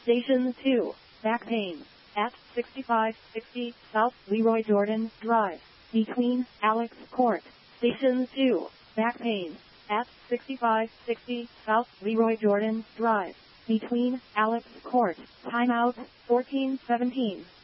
Station 2, back pain, at 6560 South Leroy Jordan Drive, between Alex Court. Station 2, back pain, at 6560 South Leroy Jordan Drive, between Alex Court. Timeout, 14:17.